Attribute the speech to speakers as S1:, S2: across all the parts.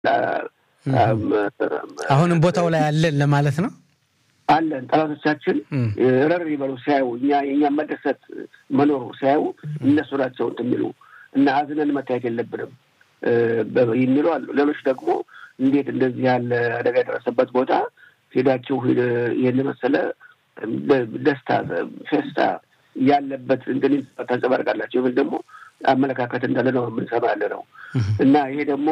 S1: አሁንም ቦታው ላይ አለን ለማለት ነው
S2: አለን ጠላቶቻችን ረር ይበሉ ሲያዩ የኛ መደሰት መኖሩ ሲያዩ እነሱ ናቸው እንደሚሉ እና አዝነን መታየት የለብንም የሚሉ አሉ ሌሎች ደግሞ እንዴት እንደዚህ ያለ አደጋ የደረሰበት ቦታ ሄዳችሁ ይሄን መሰለ ደስታ ፌስታ ያለበት እንደዚህ ተንጸባርቃላችሁ ይብል ደግሞ አመለካከት እንዳለ ነው የምንሰማ ያለው እና ይሄ ደግሞ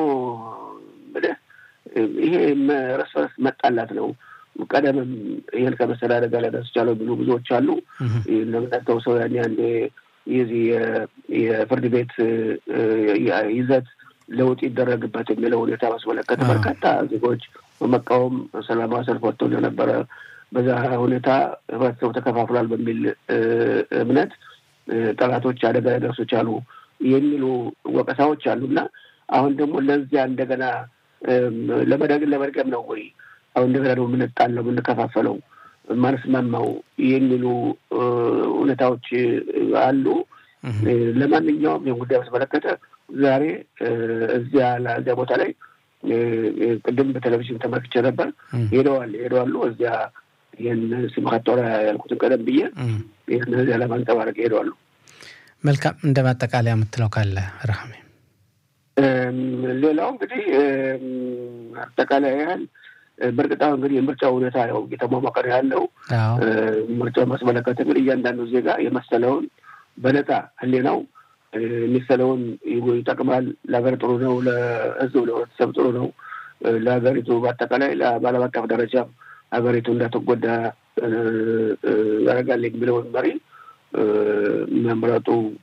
S2: ይሄ ረስፈስ መጣላት ነው ቀደምም ይሄን ከመሰለ አደጋ ላይ ደርሷል ብሎ ብዙዎች አሉ እንደምታውቀው ሰው ያኔ የዚህ የፍርድ ቤት ይዘት ለውጥ ይደረግበት የሚለው ሁኔታ ማስመለከት በርካታ ዜጎች በመቃወም ሰላማዊ ሰልፍ ወጥተው ነበር በዛ ሁኔታ ህብረተሰቡ ተከፋፍሏል በሚል እምነት ጠላቶች አደጋ ያደርሱት አሉ የሚሉ ወቀሳዎች አሉና አሁን ደግሞ ለዚያ እንደገና ለመደገም ነው ወይ አሁን እንደገና ነው የምንጣለው የምንከፋፈለው ማንስማማው የሚሉ ሁኔታዎች አሉ ለማንኛውም የጉዳዩ ተመለከተ ዛሬ እዚያ ቦታ ላይ ቅድም በቴሌቪዥን ተመልክቼ ነበር ሄደዋል እዚያ ሲማጣራ ያልኩት ቀደም ብዬ ይሄን ለማንጠባረቅ ሄደዋል
S1: መልካም እንደማጠቃለያ የምትለው ካለ ረሃሜ
S2: ሌላው እንግዲህ አጠቃላይ በርግጣው እንግዲህ የምርጫው ሁኔታ ነው የተሟሟቀ ያለው ምርጫው ማስመለከተ እንግዲህ እያንዳንዱ ዜጋ የመሰለውን በነፃ ህሊናው የሚሰለውን ይጠቅማል ለሀገር ጥሩ ነው ለህዝብ ለህዝብ ጥሩ ነው ለሀገሪቱ በአጠቃላይ ለዓለም አቀፍ ደረጃ ሀገሪቱ እንዳትጎዳ ያደርጋል የሚለውን መሪ መምረጡ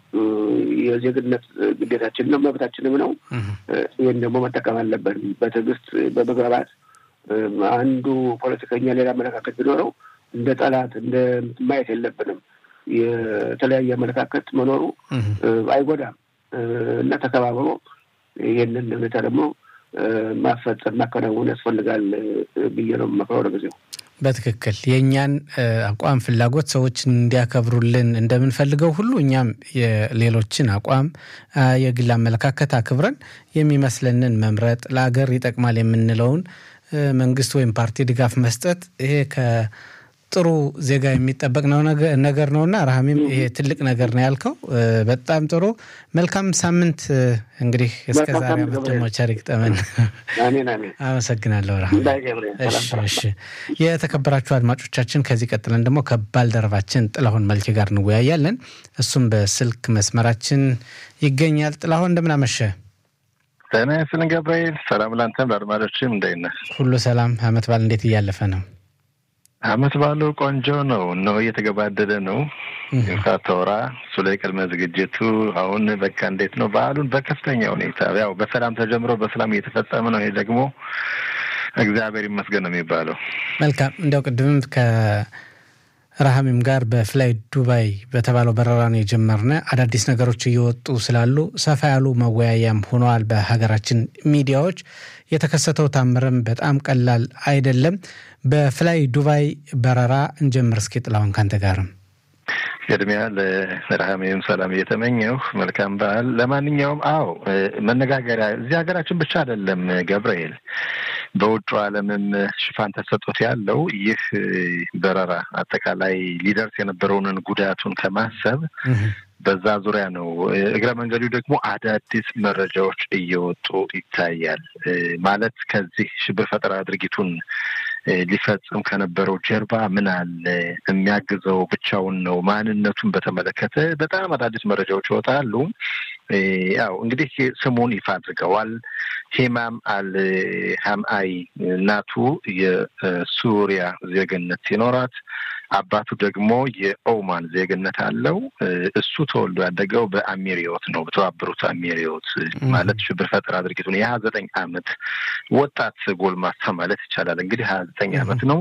S2: የዜግነት ግዴታችን ነው መብታችንም ነው ይሄን ደግሞ መጠቀም አለብን በትዕግስት በመግባባት አንዱ ፖለቲከኛ ሌላ አመለካከት ቢኖረው እንደ ጠላት እንደ ማየት የለብንም የተለያየ አመለካከት መኖሩ አይጎዳም እና ተከባብሮ ይሄንን ሁኔታ ደግሞ ማፈጸም ማከናወን ያስፈልጋል ብዬ ነው የምመክረው ለጊዜው
S1: በትክክል የኛን አቋም ፍላጎት ሰዎች እንዲያከብሩልን እንደምንፈልገው ሁሉ እኛም የሌሎችን አቋም የግል አመለካከት አክብረን የሚመስለንን መምረጥ ለሀገር ይጠቅማል የምንለውን መንግስት ወይም ፓርቲ ድጋፍ መስጠት ይሄ ከጥሩ ዜጋ የሚጠበቅ ነው ነገር ነውና ረሃሚም ይሄ ትልቅ ነገር ነው ያልከው በጣም ጥሩ መልካም ሳምንት እንግዲህ እስከዛሬ አመት ቸሪክ ተመን
S2: አሜን
S1: አመሰግናለሁ ረሃም እሺ የተከበራችሁ አድማጮቻችን ከዚህ ቀጥለን ደግሞ ከባልደረባችን ጥላሁን መልኬ ጋር እንወያያለን እሱም በስልክ መስመራችን ይገኛል ጥላሁን እንደምን አመሸ
S3: ተነስልን ገብርኤል ሰላም ላንተም ለአድማጮችም እንደምን
S1: ሁሉ ሰላም አመት በዓል እንዴት እያለፈ ነው
S3: አመት በዓሉ ቆንጆ ነው እየተገባደደ ነው እንኳን ሱላይ ቅድመ ዝግጅቱ አሁን በቃ እንዴት ነው በዓሉን በከፍተኛ ሁኔታ ያው በሰላም ተጀምሮ በሰላም እየተፈጸመ ነው ይሄ ደግሞ እግዚአብሔር ይመስገን ነው የሚባለው
S1: መልካም እንደው ቅድምም ረሃሚም ጋር በፍላይ ዱባይ በተባለው በረራ ነው የጀመርነ አዳዲስ ነገሮች እየወጡ ስላሉ ሰፋ ያሉ መወያያም ሆኗል በሀገራችን ሚዲያዎች የተከሰተው ታምረም በጣም ቀላል አይደለም በፍላይ ዱባይ በረራ እንጀምር እስኪ ጥላውን ካንተ ጋርም
S3: ቅድሚያ ለረሃሜም ሰላም እየተመኘው መልካም በዓል ለማንኛውም መነጋገሪያ እዚህ ሀገራችን ብቻ አይደለም ገብርኤል በውጭ ዓለምም ሽፋን ተሰጥቶት ያለው ይህ በረራ አጠቃላይ ሊደርስ የነበረውን ጉዳቱን ከማሰብ በዛ ዙሪያ ነው እግረ መንገዱ ደግሞ አዳዲስ መረጃዎች እየወጡ ይታያል ማለት ከዚህ ሽብር ፈጠራ ድርጊቱን ሊፈጽም ከነበረው ጀርባ ምን አለ የሚያግዘው ብቻውን ነው ማንነቱን በተመለከተ በጣም አዳዲስ መረጃዎች ይወጣሉ ያው እንግዲህ ስሙን ይፋ አድርገዋል ሂማም አልሃምአይ እናቱ የሱሪያ ዜግነት ሲኖራት አባቱ ደግሞ የኦማን ዜግነት አለው እሱ ተወልዶ ያደገው በአሚሪዮት ነው በተባበሩት አሚሪዮት ማለት ሽብር ፈጠራ ድርጊቱን የ29 አመት ወጣት ጎልማሳ ማለት ይቻላል እንግዲህ 29 አመት ነው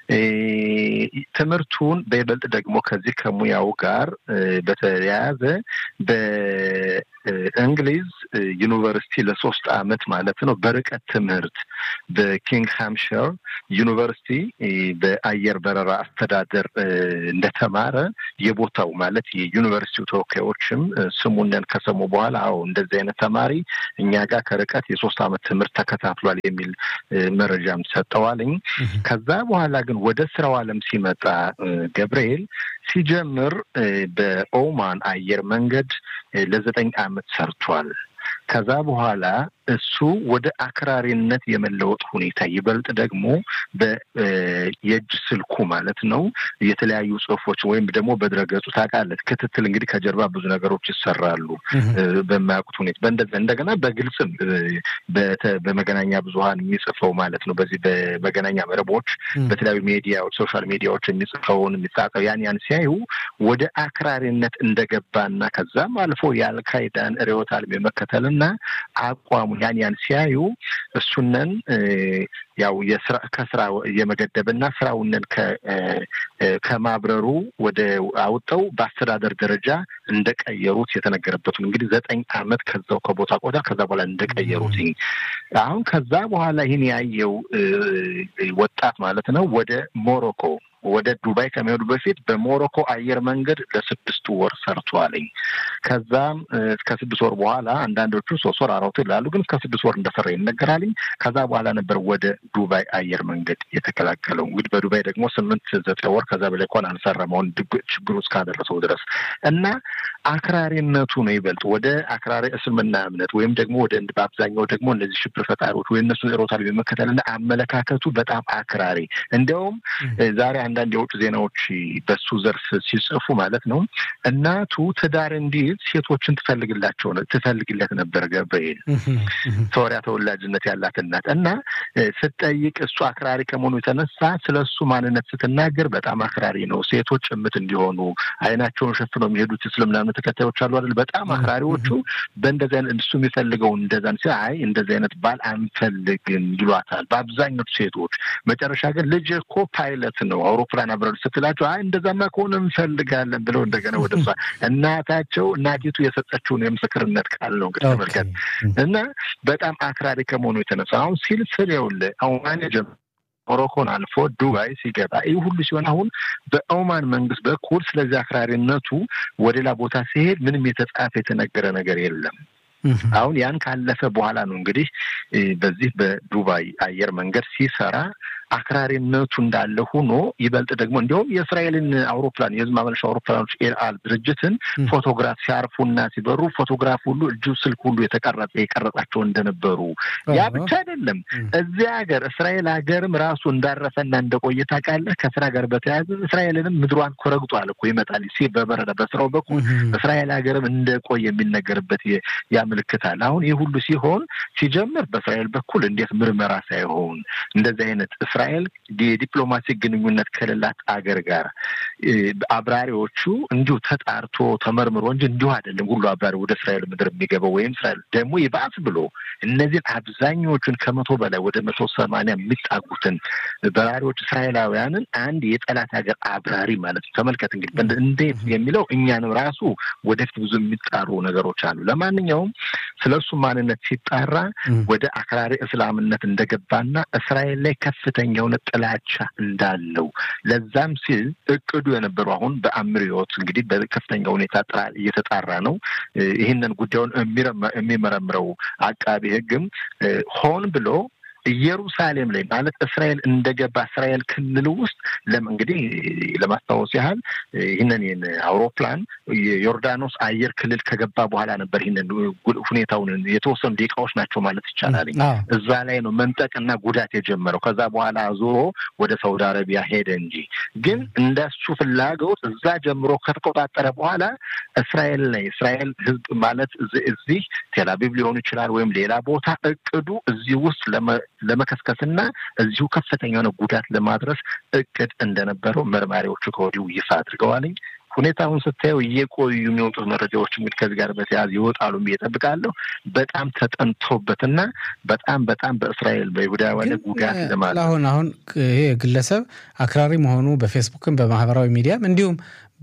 S3: ትምህርቱን በይበልጥ ደግሞ ከዚህ ከሙያው ጋር በተያያዘ በእንግሊዝ ዩኒቨርሲቲ ለ3 አመት ማለት ነው በርቀት ትምህርት በኪንግሃምሻየር ዩኒቨርሲቲ በአየር በረራ አስተዳደር አስተዳደር እንደተማረ የቦታው ማለት የዩኒቨርሲቲው ተወካዮችም ስሙንን ከሰሙ በኋላ አዎ እንደዚህ አይነት ተማሪ እኛ ጋር ከርቀት የ3 ዓመት ትምህርት ተከታትሏል የሚል መረጃም ሰጠዋልኝ። ከዛ በኋላ ግን ወደ ስራው ዓለም ሲመጣ ገብርኤል ሲጀምር በኦማን አየር መንገድ ለ9 ዓመት ሰርቷል። ከዛ በኋላ እሱ ወደ አክራሪነት የመለወጥ ሁኔታ ይበልጥ ደግሞ በየእጅ ስልኩ ማለት ነው የተለያዩ ጽሁፎች ወይም ደግሞ በድረገጹ ታውቃለህ ክትትል እንግዲህ ከጀርባ ብዙ ነገሮች ይሰራሉ በማያውቁት ሁኔታ እንደገና በግልጽም በመገናኛ ብዙሃን የሚጽፈው ማለት ነው በዚህ በመገናኛ መረቦች በተለያዩ ሚዲያዎች ሶሻል ሚዲያዎች የሚጽፈውን የሚጻፈው ያን ሲያዩ ወደ አክራሪነት እንደገባና ከዛም አልፎ የአልካይዳን ርዕዮተ ዓለም የመከተልና አቋሙ ያን ሲያዩ እሱነን ያው ከስራ የመገደብና ስራውንን ከማብረሩ ወደ አውጣው በአስተዳደር ደረጃ እንደቀየሩት የተነገረበት እንግዲህ 9 ዓመት ከዛው ከቦታ ቆዳ ከዛ በኋላ እንደቀየሩት አሁን ከዛ በኋላ ይሄን ያየው ወጣት ማለት ነው ወደ ሞሮኮ ወደ ዱባይ ከመሄዱ በፊት በሞሮኮ አየር መንገድ ለ6 ወር ሰርቷልኝ። ከዛም እስከ 6 ወር በኋላ አንዳንዶቹ 3 ወር 4 ወር ይላሉ ግን እስከ 6 ወር እንደሰራ ይነገራልኝ። ከዛ በኋላ ነበር ወደ ዱባይ አየር መንገድ የተከላከለው። እንግዲህ በዱባይ ደግሞ 8-9 ወር ከዛ በላይ እንኳን አልሰራም ችግሩ እስካደረሰው ድረስ እና አክራሪነቱ ነው ይበልጥ ወደ አክራሪ እስልምና እምነት ወይም ደግሞ ወደ በአብዛኛው ደግሞ እነዚህ ሽብር ፈጣሪዎች ወይ እነሱ ሮታል በመከተልና አመለካከቱ በጣም አክራሪ እንደውም ዛሬ አንዳንድ የውጭ ዜናዎች በሱ ዘርፍ ሲጽፉ ማለት ነው እናቱ ትዳር እንዲይዝ ሴቶችን ትፈልግለት ነበር ገብርኤል ሶሪያ ተወላጅነት ያላት እናት እና ስትጠይቅ እሱ አክራሪ ከመሆኑ የተነሳ ስለሱ ማንነት ስትናገር በጣም አክራሪ ነው ሴቶች ጭምት እንዲሆኑ አይናቸውን ሸፍነው የሚሄዱት እስልምና ተከታዮች አሉ አይደል በጣም አክራሪዎቹ በእንደዚህ አይነት እሱ የሚፈልገው እንደዛን ሲያይ እንደዚህ አይነት ባል አንፈልግም ይሏታል በአብዛኛው ሴቶች መጨረሻ ግን ልጅ እኮ ፓይለት ነው አውሮፕላን አብረር ስትላቸው አይ እንደዛማ ከሆነ እንፈልጋለን ብለው እንደገና ወደሷ እናቲቱ የሰጠችውን የምስክርነት ቃል ነው እንግዲህ ተመልከት እና በጣም አክራሪ ከመሆኑ የተነሳ አሁን ሲልስሌው አሁን ሞሮኮን አልፎ ዱባይ ሲገባ ይህ ሁሉ ሲሆን አሁን በኦማን መንግስት በኩል ስለዚህ አክራሪነቱ ወደ ሌላ ቦታ ሲሄድ ምንም የተጻፈ የተነገረ ነገር የለም። አሁን ያን ካለፈ በኋላ ነው እንግዲህ በዚህ በዱባይ አየር መንገድ ሲሰራ አክራሪነቱ እንዳለ ሆኖ ይበልጥ ደግሞ እንደውም የእስራኤልን አውሮፕላን የህዝብ ማመላለሻ አውሮፕላኖች ኤልአል ድርጅትን ፎቶግራፍ ሲያርፉና ሲበሩ ፎቶግራፍ ሁሉ እጁ ስልክ ሁሉ የቀረጻቸው እንደነበሩ ያ ብቻ አይደለም እዚህ ሀገር እስራኤል ሀገርም ራሱ እንዳረፈና እንደቆየ ታውቃለህ ከስራ ጋር በተያያዘ እስራኤልንም ምድሯን ኮረግጧል እኮ ይመጣል በበረዳ በስራው በኩል እስራኤል ሀገርም እንደቆየ የሚነገርበት ያመልክታል። አሁን ይህ ሁሉ ሲጀምር በእስራኤል በኩል እንዴት ምርመራ ሳይሆን እንደዚህ አይነት እስራኤል የዲፕሎማሲ ግንኙነት ከሌላት አገር ጋር አብራሪዎቹ እንዲሁ ተጣርቶ ተመርምሮ እንጂ እንዲሁ አይደለም ሁሉ አብራሪ ወደ እስራኤል ምድር የሚገባው ወይም እስራኤል ደግሞ ይባስ ብሎ እነዚህ አብዛኞቹን ከመቶ በላይ ወደ 180 የሚጣጉትን በራሪዎች እስራኤላውያንን አንድ የጠላት ሀገር አብራሪ ማለት ነው። ተመልከት እንግዲህ እንዴት የሚለው እኛንም ራሱ ወደፊት ብዙ የሚጣሩ ነገሮች አሉ። ለማንኛውም ስለሱ ማንነት ሲጣራ ወደ አክራሪ እስላምነት እንደገባና እስራኤል ላይ ከፍተኛ የሆነ ጥላቻ እንዳለው ለዛም ሲል እቅዱ የነበረው አሁን በአምሪዮት እንግዲህ በከፍተኛ ሁኔታ እየተጣራ ነው። ይህንን ጉዳዩን የሚመረምረው አቃቢ ሕግም ሆን ብሎ ኢየሩሳሌም ላይ ማለት እስራኤል እንደገባ እስራኤል ክልል ውስጥ እንግዲህ ለማስታወስ ያህል ይህንን አውሮፕላን የዮርዳኖስ አየር ክልል ከገባ በኋላ ነበር ይህንን ሁኔታውን የተወሰኑ ደቂቃዎች ናቸው ማለት ይቻላል እዛ ላይ ነው መንጠቅና ጉዳት የጀመረው። ከዛ በኋላ ዞሮ ወደ ሳውዲ አረቢያ ሄደ እንጂ ግን እንደሱ ፍላጎት እዛ ጀምሮ ከተቆጣጠረ በኋላ እስራኤል ህዝብ ማለት እዚህ ቴልአቪቭ ሊሆን ይችላል ወይም ሌላ ቦታ እቅዱ እዚህ ውስጥ ለመከስከስና እዚሁ ከፍተኛ የሆነ ጉዳት ለማድረስ እቅድ እንደነበረው መርማሪዎቹ ከወዲሁ ይፋ አድርገዋልኝ። ሁኔታውን ስታየው እየቆዩ የሚወጡት መረጃዎች እንግዲህ ከዚህ ጋር በተያያዘ ይወጣሉ ብዬ እጠብቃለሁ። በጣም ተጠንቶበትና በጣም በእስራኤል በይሁዳውያን ጉዳት ለማድረግ አሁን
S1: ይሄ ግለሰብ አክራሪ መሆኑ በፌስቡክም በማህበራዊ ሚዲያም እንዲሁም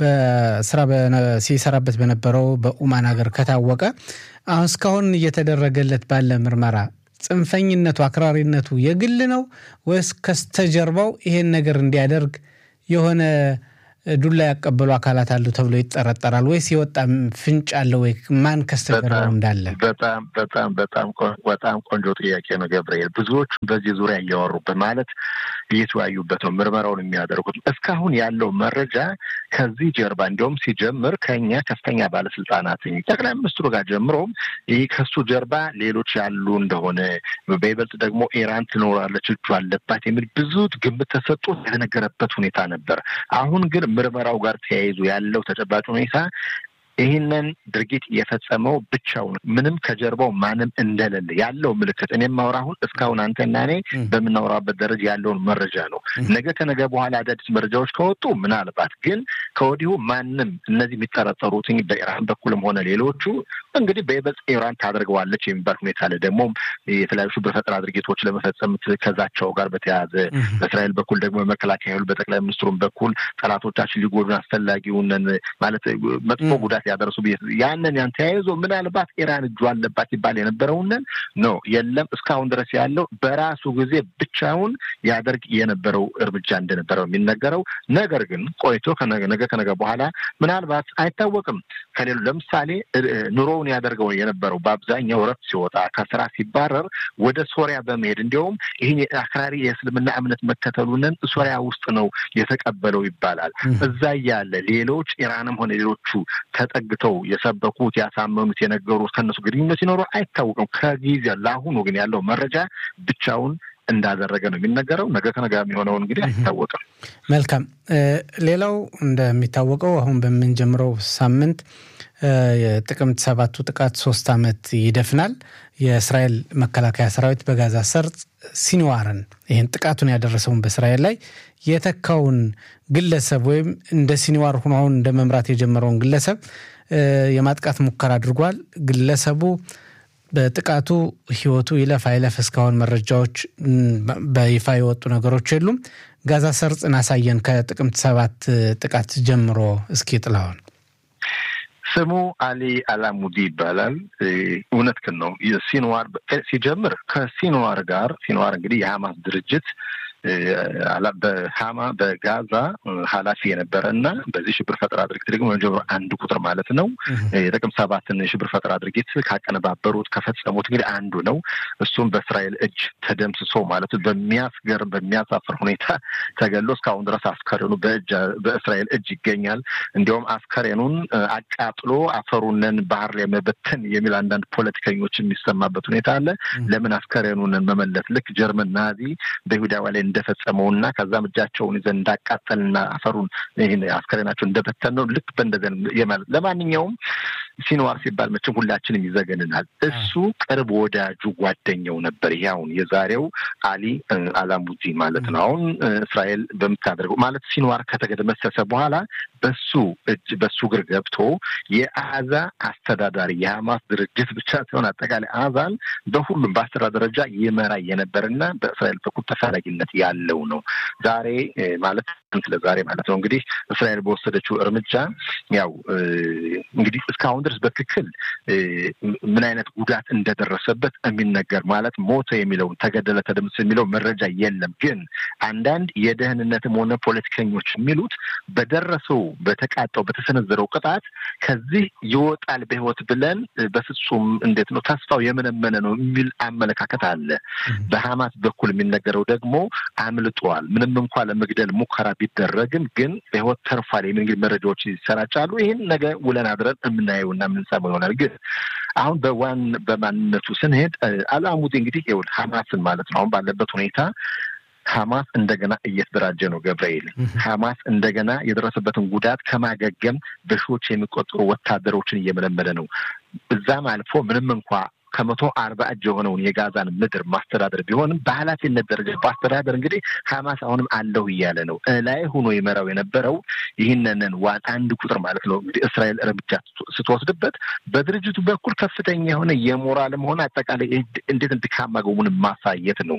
S1: በስራ ሲሰራበት በነበረው በኡማን ሀገር ከታወቀ አሁን እስካሁን እየተደረገለት ባለ ምርመራ ጽንፈኝነቱ አክራሪነቱ የግል ነው ወይስ ከስተጀርባው ይሄን ነገር እንዲያደርግ የሆነ ዱላ ያቀበሉ አካላት አሉ ተብሎ ይጠረጠራል ወይስ የወጣ ፍንጭ አለ ወይ ማን ከስተጀርባው እንዳለ?
S3: በጣም ቆንጆ ጥያቄ ነው ገብርኤል። ብዙዎች በዚህ ዙሪያ እያወሩበት ማለት እየተወያዩበት ነው ምርመራውን የሚያደርጉት። እስካሁን ያለው መረጃ ከዚህ ጀርባ እንዲያውም ሲጀምር ከኛ ከፍተኛ ባለስልጣናት ጠቅላይ ሚኒስትሩ ጋር ጀምሮም ይህ ከሱ ጀርባ ሌሎች ያሉ እንደሆነ በይበልጥ ደግሞ ኢራን ትኖራለች እጁ አለባት የሚል ብዙ ግምት ተሰጥቶ የተነገረበት ሁኔታ ነበር። አሁን ግን ምርመራው ጋር ተያይዞ ያለው ተጨባጭ ሁኔታ ይህንን ድርጊት የፈጸመው ብቻውን ምንም ከጀርባው ማንም እንደሌለ ያለው ምልክት እኔም ማውራሁን እስካሁን አንተና እኔ በመናወራበት ደረጃ ያለውን መረጃ ነው። ነገ ከነገ በኋላ አዳዲስ መረጃዎች ከወጡ ምናልባት ግን ከወዲሁ ማንም እነዚህ የሚጠረጠሩት በኢራን በኩልም ሆነ ሌሎቹ እንግዲህ በይበልጥ ኢራን ታደርገዋለች የሚባል ሁኔታ አለ። ደግሞ የተለያዩ ሽብር ፈጠራ ድርጊቶች ለመፈጸም ከዛቸው ጋር በተያያዘ በእስራኤል በኩል ደግሞ መከላከያ ኃይሉ በጠቅላይ ሚኒስትሩም በኩል ጠላቶቻችን ሊጎዱን አስፈላጊውን ማለት መጥፎ ጉዳት ያደረሱ ያንን ያን ተያይዞ ምናልባት ኢራን እጁ አለባት ይባል የነበረውን ነው የለም እስካሁን ድረስ ያለው በራሱ ጊዜ ብቻውን ያደርግ የነበረው እርምጃ እንደነበረው የሚነገረው ነገር ግን ቆይቶ ከነገ በኋላ ምናልባት አይታወቅም ከሌሉ ለምሳሌ ኑሮውን ያደርገው የነበረው በአብዛኛው ረፍ ሲወጣ ከስራ ሲባረር ወደ ሶሪያ በመሄድ እንዲያውም ይሄን አክራሪ የእስልምና እምነት መከተሉን ሶሪያ ውስጥ ነው የተቀበለው ይባላል። እዛ ያለ ሌሎች ኢራንም ሆነ ሌሎቹ ተጠግተው የሰበኩት ያሳመኑት የነገሩት ከነሱ ግንኙነት ሲኖር አይታወቅም። ከጊዜ ለአሁኑ ግን ያለው መረጃ ብቻውን እንዳደረገ ነው የሚነገረው። ነገ ከነገ የሚሆነው እንግዲህ አይታወቅም።
S1: መልካም። ሌላው እንደሚታወቀው አሁን በምንጀምረው ሳምንት የጥቅምት 7ቱ ጥቃት 3 ዓመት ይደፍናል። የእስራኤል መከላከያ ሰራዊት በጋዛ ሰርጥ ሲንዋርን ይሄን ጥቃቱን ያደረሰውን በእስራኤል ላይ የተካውን ግለሰብ ወይም እንደ ሲንዋር ሆኖ አሁን እንደ መምራት የጀመረውን ግለሰብ የማጥቃት ሙከራ አድርጓል። ግለሰቡ በጥቃቱ ህይወቱ ይለፍ አይለፍ እስካሁን መረጃዎች በይፋ የወጡ ነገሮች የሉም። ጋዛ ሰርጥን አሳየን ከጥቅምት 7 ጥቃት ጀምሮ እስኪ ጥላውን።
S3: ስሙ አሊ አላሙዲ ይባላል። እውነት ነው። ሲንዋር ሲጀምር ከሲንዋር ጋር ሲንዋር እንግዲህ የሐማስ ድርጅት በሃማ በጋዛ ኃላፊ የነበረና በዚህ ሽብር ፈጠራ ድርጊት ደግሞ ወንጀል አንድ ቁጥር ማለት ነው የጥቅምት 7ን ሽብር ፈጠራ ድርጊት ካቀነባበሩት ከፈጸሙት እንግዲህ አንዱ ነው። እሱም በእስራኤል እጅ ተደምስሶ ማለት በሚያስገርም በሚያሳፍር ሁኔታ ተገሎ እስካሁን ድረስ አስከሬኑ በእስራኤል እጅ ይገኛል። እንዲያውም አስከሬኑን አቃጥሎ አፈሩንን ባህር ላይ መበተን የሚል አንዳንድ ፖለቲከኞች የሚሰማበት ሁኔታ አለ። ለምን አስከሬኑን መመለስ ልክ ጀርመን ናዚ በይሁዳዋ ላይ እንደፈጸመውና ከዛም እጃቸውን ይዘን እንዳቃጠልና አፈሩን ይሄን አስከሬናቸው እንደበተን ነው ልክ በእንደዚህ የማለት። ለማንኛውም ሲንዋር ሲባል መቼም ሁላችንም ይዘገንናል። እሱ ቅርብ ወዳጁ ጓደኛው ነበር። ያውን የዛሬው አሊ አላሙዲ ማለት ነው። አሁን እስራኤል በምታደርገው ማለት ሲንዋር ከተገደመሰሰ በኋላ በሱ እጅ በሱ ግር ገብቶ የአዛ አስተዳዳሪ የሐማስ ድርጅት ብቻ ሳይሆን አጠቃላይ አዛን በሁሉም በአስተዳደር ደረጃ ይመራ የነበርና በእስራኤል በኩል ተፈላጊነት ያለው ነው። ዛሬ ማለት ስለዛሬ ማለት ነው እንግዲህ እስራኤል በወሰደችው እርምጃ ያው እንግዲህ እስካሁን ድረስ በትክክል ምን አይነት ጉዳት እንደደረሰበት የሚነገር ማለት ሞተ የሚለው ተገደለ ተደምሰ የሚለው መረጃ የለም። ግን አንዳንድ የደህንነትም ሆነ ፖለቲከኞች የሚሉት በደረሰው በተቃጣው በተሰነዘረው ቅጣት ከዚህ ይወጣል በህይወት ብለን በፍጹም እንዴት ነው ተስፋው የመነመነ ነው የሚል አመለካከት አለ። በሐማስ በኩል የሚነገረው ደግሞ አምልጧል ምንም እንኳን ለመግደል ሙከራ ቢደረግም ግን በህይወት ተርፏል የሚል መረጃዎች ይሰራጫሉ። ይሄን ነገር ውለን አድረን የምናየውና የምንሰማው ይሆናል። ግን አሁን በማንነቱ ስንሄድ አላሙዲ እንግዲህ ይኸውልህ ሐማስን ማለት ነው አሁን ባለበት ሁኔታ ሐማስ እንደገና እየተደራጀ ነው ገብርኤል። ሐማስ እንደገና የደረሰበትን ጉዳት ከማገገም በሺዎች የሚቆጠሩ ወታደሮችን እየመለመለ ነው። እዛም አልፎ ምንም እንኳን 140 እጅ የሆነውን የጋዛን ምድር ማስተዳደር ቢሆንም በኃላፊነት ደረጃ በአስተዳደር እንግዲህ ሐማስ አሁንም አለው እያለ ነው። ላይ ሆኖ ይመራው የነበረው ይህንን ዋን አንድ ቁጥር ማለት ነው እንግዲህ እስራኤል እርምጃ ስትወስድበት በድርጅቱ በኩል ከፍተኛ የሆነ የሞራልም ሆነ አጠቃላይ እንዴት እንድካማገሙን ማሳየት ነው።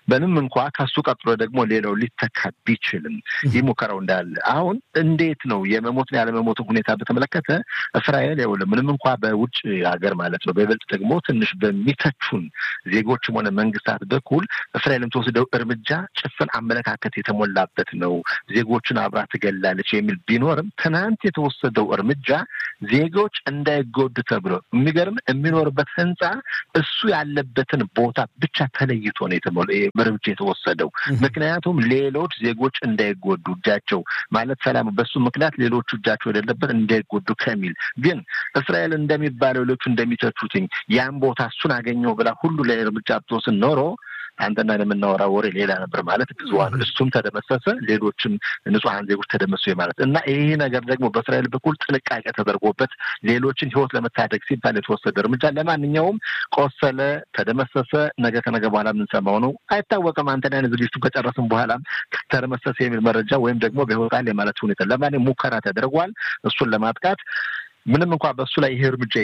S3: በንም እንኳን ከሱ ቀጥሎ ደግሞ ሌላው ሊተካ ቢችልም ይሞከራው እንዳለ አሁን እንዴት ነው የመሞትና ያለመሞት ሁኔታ በተመለከተ እስራኤል ያውለ ምንም እንኳን በውጭ ሀገር ማለት ነው በይበልጥ ደግሞ ትንሽ በሚተቹን ዜጎችም ሆነ መንግስታት በኩል እስራኤልን ተወስደው እርምጃ ጭፍን አመለካከት የተሞላበት ነው ዜጎችን አብራ ትገላለች የሚል ቢኖርም ትናንት የተወሰደው እርምጃ ዜጎች እንዳይጎዱ ተብሎ የሚገርም የሚኖርበት ህንጻ እሱ ያለበትን ቦታ ብቻ ተለይቶ ነው እርምጃ የተወሰደው ምክንያቱም ሌሎች ዜጎች እንዳይጎዱ እጃቸው ማለት ሰላም በሱ ምክንያት ሌሎች እጃቸው ወደለበት እንዳይጎዱ ከሚል ግን እስራኤል እንደሚባለው ሌሎች እንደሚተቹትኝ ያን ቦታ እሱን አገኘው ብላ ሁሉ ላይ እርምጃ ብትወስድ ኖሮ አንተና ለምናወራ ወሬ ሌላ ነበር ማለት ብዙዋን እሱም ተደመሰሰ ሌሎችም ንጹሃን ዜጎች ተደመሰሱ ማለት እና ይሄ ነገር ደግሞ በእስራኤል በኩል ጥንቃቄ ተደርጎበት ሌሎችን ህይወት ለመታደግ ሲባል የተወሰደ እርምጃ ለማንኛውም ቆሰለ ተደመሰሰ ነገ ከነገ በኋላ ምን ሰማው ነው አይታወቅም አንተና ዝግጅቱ ከጨረስን በኋላ ተደመሰሰ የሚል መረጃ ወይም ደግሞ በህይወት አለ ማለት ሁኔታ ለማንኛውም ሙከራ ተደርጓል እሱን ለማጥቃት ምንም እንኳን በሱ ላይ ይሄ እርምጃ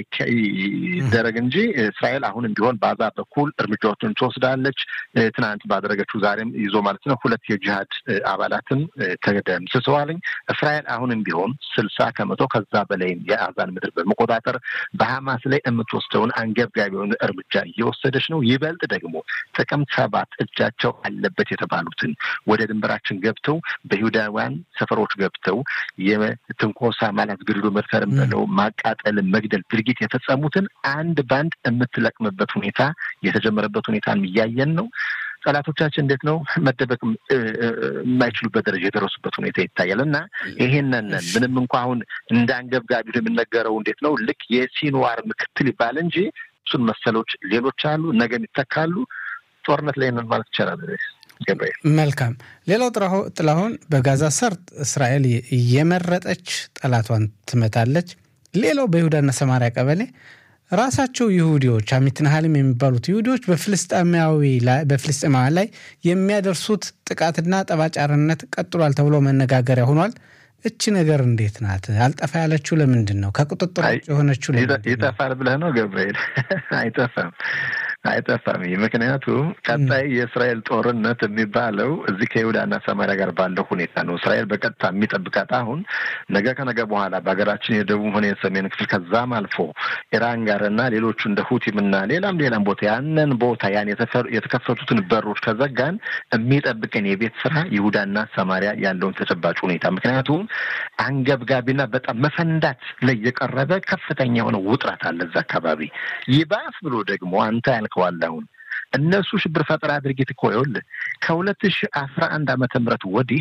S3: ይደረግ እንጂ እስራኤል አሁንም ቢሆን ባዛ በኩል እርምጃዎችን ትወስዳለች ትናንት ባደረገችው ዛሬም ይዞ ማለት ነው ሁለት የጂሃድ አባላትን ተደምስሰዋል እስራኤል አሁንም ቢሆን 60% ከዛ በላይ የአዛን ምድር በመቆጣጠር በሐማስ ላይ የምትወስደውን አንገብጋቢውን እርምጃ እየወሰደች ነው ይበልጥ ደግሞ ጥቅምት 7 እጃቸው አለበት የተባሉትን ወደ ድንበራችን ገብተው በይሁዳውያን ሰፈሮች ገብተው የትንኮሳ ማለት ግድሉ መድፈርም ነው ማቃጠል መግደል ድርጊት የተፈጸሙትን አንድ ባንድ የምትለቅምበት ሁኔታ የተጀመረበት ሁኔታን ያያየን ነው ጸላቶቻችን እንዴት ነው መደበቅ የማይችሉበት ደረጃ የደረሱበት ሁኔታ ይታያልና ይሄንን ምንም እንኳን አሁን እንዳንገብጋቢ የምንነገረው እንዴት ነው ልክ የሲንዋር ምክትል ይባል እንጂ እሱን መሰሎች ሌሎች አሉ ነገም ይተካሉ ጦርነት ላይ ነን ማለት ይችላል
S1: መልካም ሌላው ጥላሁን በጋዛ ሰርጥ እስራኤል የመረጠች ጠላቷን ትመታለች ሌላው በይሁዳና ሰማሪያ ቀበሌ ራሳቸው ይሁዲዎች አሚትናሃልም የሚባሉት ይሁዲዎች በፍልስጤማውያን ላይ የሚያደርሱት ጥቃትና ጠባጫርነት ቀጥሏል ተብሎ መነጋገሪያ ሆኗል እቺ ነገር እንዴት ናት አልጠፋ ያለችው ለምንድን ነው ከቁጥጥር ውጭ የሆነችው
S3: ይጠፋል ብለህ ነው ገብርኤል አይጠፋም ምክንያቱም ቀጣይ የእስራኤል ጦርነት የሚባለው እዚህ ከይሁዳና ሰማሪያ ጋር ባለው ሁኔታ ነው እስራኤል በቀጥታ የሚጠብቃት አሁን ነገ ከነገ በኋላ በሀገራችን የደቡብ ሆነ የሰሜን ክፍል ከዛም አልፎ ኢራን ጋርና ሌሎቹ እንደ ሁቲምና ሌላም ቦታ ያንን ቦታ ያን የተከፈቱትን በሮች ከዘጋን የሚጠብቀን የቤት ስራ ይሁዳና ሰማሪያ ያለውን ተጨባጭ ሁኔታ ምክንያቱም አንገብጋቢና በጣም መፈንዳት ላይ የቀረበ ከፍተኛ የሆነ ውጥረት አለ እዛ አካባቢ ይባስ ብሎ ደግሞ አንተ ያልከዋለሁን እነሱ ሽብር ፈጠራ ድርጊት እኮ ይኸውልህ ከ2011 ዓመተ ምህረት ወዲህ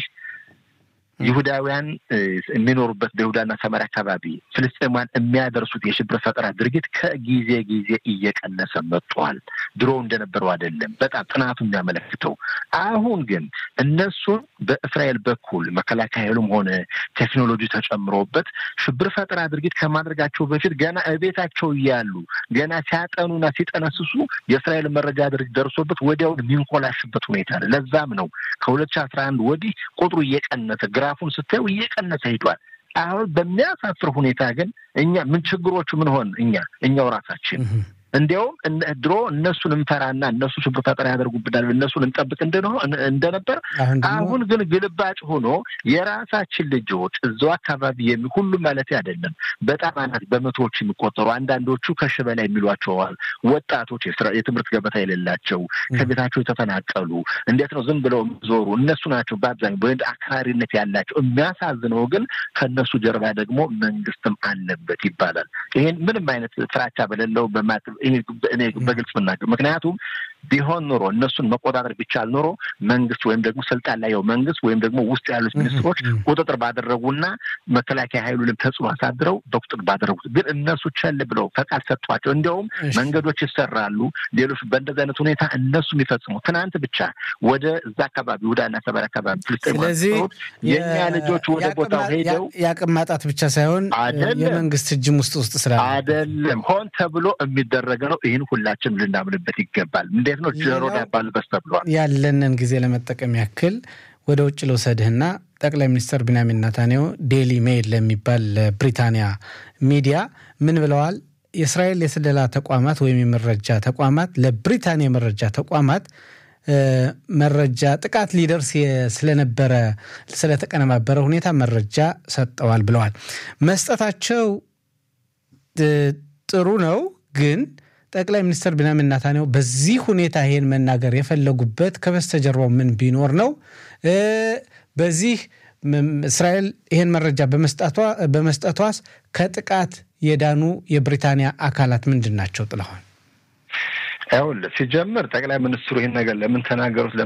S3: ይሁዳውያን የሚኖሩበት በይሁዳና ሰማሪያ አካባቢ ፍልስጤማውያን የሚያደርሱት የሽብር ፈጠራ ድርጊት ከጊዜ እየቀነሰ መጥቷል ድሮ እንደነበረው አይደለም በጣም ጥናቱ የሚያመለክተው አሁን ግን እነሱ በእስራኤል በኩል መከላከያሉም ሆነ ቴክኖሎጂ ተጨምሮበት ሽብር ፈጠራ ድርጊት ከማድረጋቸው በፊት ገና እቤታቸው ያሉ ገና ሲያጠኑና ሲጠነስሱ የእስራኤል መረጃ ድርጅት ደርሶበት ወዲያው የሚንኮላሽበት ሁኔታ አለ ለዛም ነው ከ2011 ወዲህ ቁጥሩ እየቀነሰ ግራፉን ስታዩ እየቀነሰ ሄዷል አሁን በሚያሳፍር ሁኔታ ግን እኛ ምን ችግሮቹ ምን ሆን እኛው ራሳችን እንዲያውም ድሮ እነሱን እንፈራና እነሱ ሽብር ፈጠራ ያደርጉብናል እነሱን እንጠብቅ እንደነበር አሁን ግን ግልባጭ ሆኖ የራሳችን ልጆች እዛው አካባቢ ሁሉ ማለት አይደለም በጣም አናት በመቶዎች የሚቆጠሩ አንዳንዶቹ ከሽበላ የሚሏቸው ወጣቶች የትምህርት ገበታ የሌላቸው ከቤታቸው የተፈናቀሉ እንዴት ነው ዝም ብለው ዞሩ እነሱ ናቸው በአብዛኛው በእንደ አክራሪነት ያላቸው የሚያሳዝነው ግን ከነሱ ጀርባ ደግሞ መንግስትም አለበት ይባላል ይሄን ምንም አይነት ፍራቻ በሌለው እኔ በግልጽ መናገር ምክንያቱም ቢሆን ኖሮ እነሱን መቆጣጠር ቢቻል ኖሮ መንግስት ወይም ደግሞ ስልጣን ላይ ያለው መንግስት ወይም ደግሞ ውስጥ ያሉት ሚኒስትሮች ቁጥጥር ባደረጉና መከላከያ ኃይሉንም ተጽዕኖ አሳድረው በቁጥጥር ባደረጉት ግን እነሱ ቸል ብለው ፈቃድ ሰጥቷቸው እንደውም መንገዶች ይሰራሉ ሌሎች በእንደዚህ አይነት ሁኔታ እነሱ የሚፈጽሙ ትናንት ብቻ ወደ እዛ አካባቢ ወዳና ሰበር አካባቢ
S1: ስለዚህ
S3: የኛ ልጆች ወደ ቦታው ሄደው
S1: ያቅም ማጣት ብቻ ሳይሆን የመንግስት እጅም ውስጥ ስራ
S3: አይደለም ሆን ተብሎ የሚደረግ ነው ይሄን ሁላችንም ልናምንበት ይገባል እንዴት ነው ጀሮ ዳባል በስተብሏል
S1: ያለንን ጊዜ ለመጠቀም ያክል ወደ ውጭ ለወሰድህና ጠቅላይ ሚኒስትር ቢንያሚን ኔታንያሁ ዴሊ ሜል ለሚባል ብሪታንያ ሚዲያ ምን ብለዋል የእስራኤል የስለላ ተቋማት ወይም የመረጃ ተቋማት ለብሪታንያ የመረጃ ተቋማት መረጃ ጥቃት ሊደርስ ስለነበረ ስለተቀነባበረ ሁኔታ መረጃ ሰጠዋል ብለዋል። መስጠታቸው ጥሩ ነው ግን ጠቅላይ ሚኒስትር ቢንያሚን ኔታንያሁ በዚህ ሁኔታ ይሄን መናገር የፈለጉበት ከበስተጀርባው ምን ቢኖር ነው? በዚህ እስራኤል ይሄን መረጃ በመስጠቷስ ከጥቃት የዳኑ የብሪታንያ አካላት ምንድናቸው? ጥለዋል
S3: ሲጀምር ጠቅላይ ሚኒስትሩ ይሄን ነገር ለምን ተናገሩት